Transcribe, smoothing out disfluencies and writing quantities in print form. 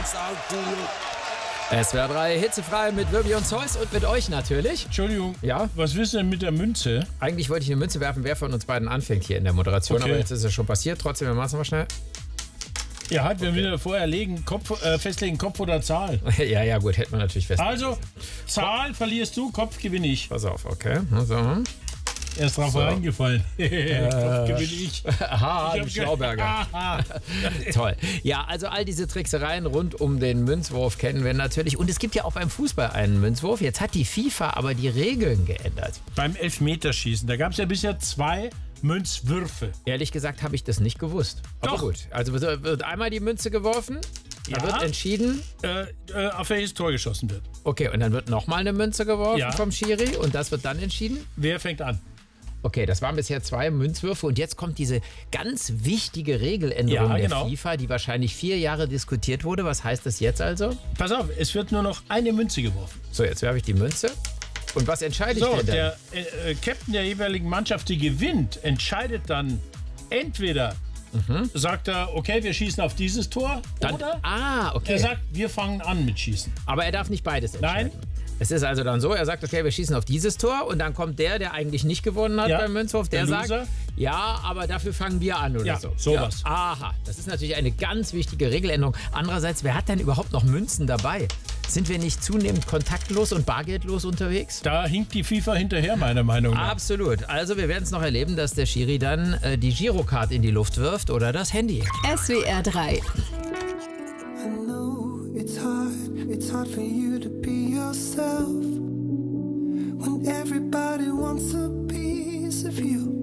SWR 3 hitzefrei mit Wirbi und Zeus und mit euch natürlich. Entschuldigung, Ja? was willst du denn mit der Münze? Eigentlich wollte ich eine Münze werfen, wer von uns beiden anfängt hier in der Moderation, Okay. aber jetzt ist es schon passiert. Trotzdem, wir machen es mal schnell. Ja, halt, wir wieder vorher festlegen, Kopf oder Zahl. Ja, gut, hätten wir natürlich fest. Also, Zahl verlierst du, Kopf gewinne ich. Pass auf, okay. Also. Er ist drauf So. reingefallen. Kopf gewinne ich. Aha, Ich ein hab Schlauberger. Aha. Toll. Ja, also all diese Tricksereien rund um den Münzwurf kennen wir natürlich. Und es gibt ja auch beim Fußball einen Münzwurf. Jetzt hat die FIFA aber die Regeln geändert. Beim Elfmeterschießen, da gab es ja bisher 2 Münzwürfe. Ehrlich gesagt habe ich das nicht gewusst. Aber Doch. gut. Also wird einmal die Münze geworfen, dann Ja. wird entschieden. Auf welches Tor geschossen wird. Okay, und dann wird nochmal eine Münze geworfen Ja. vom Schiri und das wird dann entschieden? Wer fängt an? Okay, das waren bisher 2 Münzwürfe und jetzt kommt diese ganz wichtige Regeländerung Ja, der genau. FIFA, die wahrscheinlich 4 Jahre diskutiert wurde. Was heißt das jetzt also? Pass auf, es wird nur noch eine Münze geworfen. So, jetzt werfe ich die Münze. Und was entscheide ich So, denn dann? der Captain der jeweiligen Mannschaft, die gewinnt, entscheidet dann entweder, sagt er, okay, wir schießen auf dieses Tor, oder okay. er sagt, wir fangen an mit Schießen. Aber er darf nicht beides entscheiden. Nein. Es ist also dann so, er sagt, okay, wir schießen auf dieses Tor und dann kommt der eigentlich nicht gewonnen hat Ja, beim Münzwurf, der der sagt, Loser. ja, aber dafür fangen wir an oder Ja, so. sowas. Ja. Aha, das ist natürlich eine ganz wichtige Regeländerung. Andererseits, wer hat denn überhaupt noch Münzen dabei? Sind wir nicht zunehmend kontaktlos und bargeldlos unterwegs? Da hinkt die FIFA hinterher, meiner Meinung nach. Absolut. Also wir werden es noch erleben, dass der Schiri dann die Girocard in die Luft wirft oder das Handy. SWR 3. I know it's hard for you to be yourself when everybody wants a piece of you.